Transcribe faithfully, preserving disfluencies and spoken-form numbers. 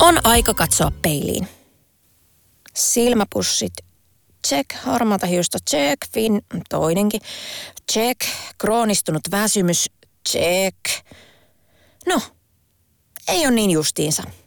On aika katsoa peiliin. Silmäpussit, check. Harmaata hiusta, check. Fin, toinenkin, check. Kroonistunut väsymys, check. No, ei ole niin justiinsa.